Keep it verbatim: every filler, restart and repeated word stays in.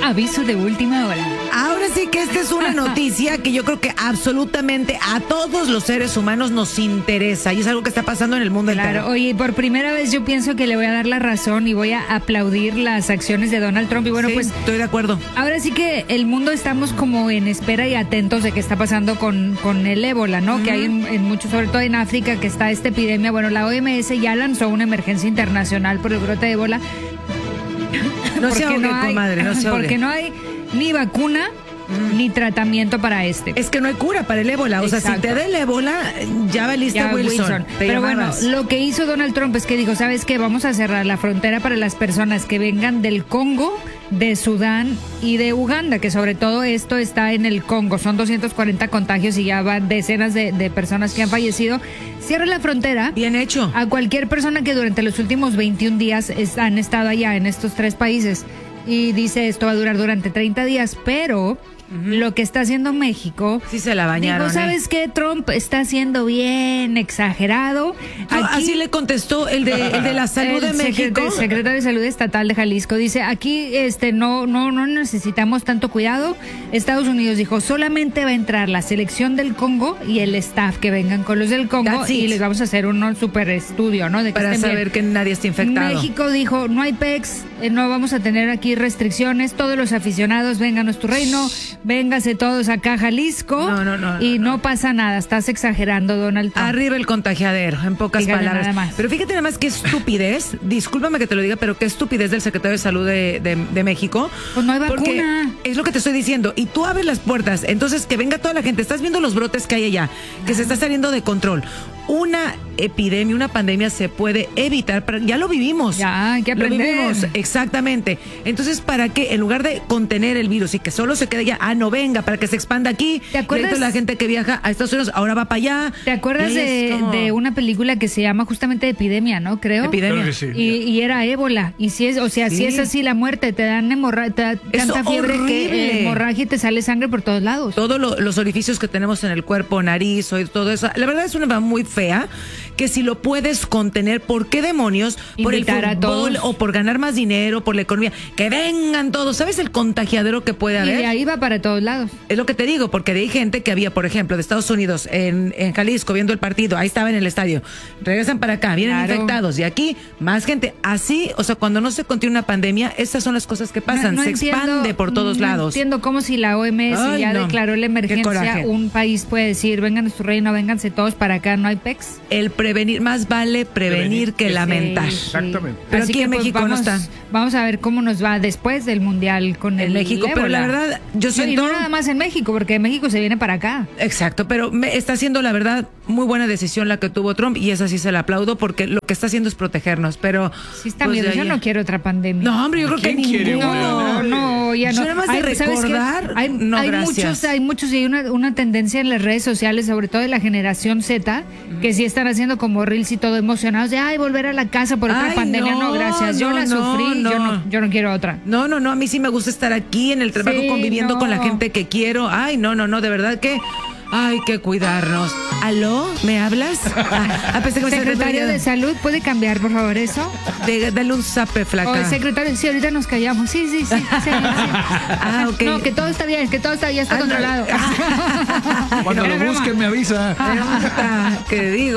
Aviso de última hora. Ahora sí que esta es una noticia que yo creo que absolutamente a todos los seres humanos nos interesa y es algo que está pasando en el mundo Claro, entero. oye, por primera vez yo pienso que le voy a dar la razón y voy a aplaudir las acciones de Donald Trump. Y bueno, Sí, pues estoy de acuerdo. ahora sí que el mundo estamos como en espera y atentos de qué está pasando con, con el ébola, ¿no? Que hay en, en mucho, sobre todo en África, que está esta epidemia. Bueno, la O M S ya lanzó una emergencia internacional por el brote de ébola. No se Porque ahogue, hay- comadre, no se ahogue. Porque no hay ni vacuna ni tratamiento para este. Es que no hay cura para el ébola. O sea, si Exacto. te da el ébola, ya valiste Ya, Wilson. Wilson. Te Pero bueno, llamabas. lo que hizo Donald Trump es que dijo, ¿sabes qué? Vamos a cerrar la frontera para las personas que vengan del Congo, de Sudán y de Uganda, que sobre todo esto está en el Congo. Son doscientos cuarenta contagios y ya van decenas de, de personas que han fallecido. Cierra la frontera Bien hecho. a cualquier persona que durante los últimos veintiún días es- han estado allá en estos tres países. Y dice, esto va a durar durante treinta días, pero lo que está haciendo México... Sí se la bañaron. Digo, ¿sabes ¿eh? qué? Trump está haciendo bien exagerado. No, Aquí- así le contestó el de, el de la salud de el México. secretario, secretario de Salud Estatal de Jalisco dice, aquí este no no no necesitamos tanto cuidado. Estados Unidos dijo, solamente va a entrar la selección del Congo y el staff que vengan con los del Congo That's it. y les vamos a hacer un super estudio, ¿no? De que Para estén saber bien. que nadie está infectado. México dijo, no hay P E X, eh, no vamos a tener aquí restricciones, todos los aficionados vengan a nuestro reino, véngase todos acá a Jalisco No, no, no, y no, no, pasa nada, estás exagerando, Donald Trump. Arriba el contagiadero, en pocas Fíjate palabras. nada más. Pero fíjate nada más qué estupidez, discúlpame que te lo diga, pero qué estupidez del secretario de Salud de, de- de México. Pues no hay Porque vacuna. es lo que te estoy diciendo. Y tú abres las puertas, entonces que venga toda la gente. Estás viendo los brotes que hay allá, que se está saliendo de control. Una epidemia, una pandemia se puede evitar. pero Ya lo vivimos. Ya, hay que aprender. Lo vivimos, exactamente. Entonces, ¿para qué? En lugar de contener el virus y que solo se quede ya, ah, no venga, para que se expanda aquí. ¿Te acuerdas? Y entonces la gente que viaja a Estados Unidos ahora va para allá. ¿Te acuerdas Y ahí de, es como- de una película que se llama justamente Epidemia, no? Creo. Epidemia. Creo que sí. Y, y era ébola. Y si es, o sea, Sí. si es así la muerte, te dan hemorragia, te da Es tanta fiebre horrible. que hemorragia y te sale sangre por todos lados. Todos lo- los orificios que tenemos en el cuerpo, nariz, oído, todo eso. La verdad es una enfermedad muy fea que si lo puedes contener, ¿por qué demonios? Por el Invitar a fútbol todos. o por ganar más dinero, por la economía. Que vengan todos. ¿Sabes el contagiadero que puede Y haber? de ahí va para todos lados. Es lo que te digo, porque hay gente que había, por ejemplo, de Estados Unidos, en, en Jalisco, viendo el partido, ahí estaba en el estadio, regresan para acá, vienen Claro. infectados, y aquí más gente. Así, o sea, cuando no se contiene una pandemia, estas son las cosas que pasan, No- no se entiendo- expande por todos no lados. entiendo cómo si la O M S Ay, ya no. declaró la Qué emergencia, coraje. un país puede decir, vengan a su reino, vénganse todos para acá, no hay P E X. El prevenir, más vale prevenir, Prevenir. que Sí, lamentar. Sí, sí. Exactamente. Pero Así aquí que, en pues, México no vamos, está. Vamos a ver cómo nos va después del Mundial con el En México, pero la ébola. verdad, yo No, siento... y no nada más en México, porque México se viene para acá. Exacto, pero me está haciendo la verdad muy buena decisión la que tuvo Trump y esa sí se la aplaudo porque lo que está haciendo es protegernos, pero... Sí está pues, miedo, de yo ahí- no quiero otra pandemia. No, hombre, yo creo que ¿Quién quiere ninguno. una? No, no, ya no. Yo nada más de Hay- ¿sabes qué? recordar, Hay, no, hay gracias. muchos, hay muchos y hay una, una tendencia en las redes sociales, sobre todo de la generación Z, que sí están haciendo como reels y todo emocionados de, ay, volver a la casa por otra Ay, pandemia. No, no, gracias, yo no, la no, sufrí, no. Yo, no, yo no quiero otra. No, no, no, a mí sí me gusta estar aquí en el trabajo Sí, conviviendo no. con la gente que quiero. Ay, no, no, no, de verdad que hay que cuidarnos. ¿Aló? ¿Me hablas? Ah, ah, pensé que me estabas Secretario de refiriendo- Salud, ¿puede cambiar, por favor, eso? de- Dale un zape, flaca. O el secretario, sí, ahorita nos callamos. Sí, sí, sí. sí, sí. Ah, ok. No, que todo está bien, que todo está, ya está Ah, no. controlado. Cuando Era lo broma. busquen me avisa. Ah, ¿qué digo?